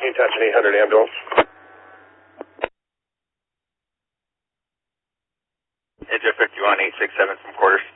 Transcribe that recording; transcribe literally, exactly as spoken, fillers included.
Can you touch an eight hundred ambulance? Edge fifty-one, eight six seven from quarters.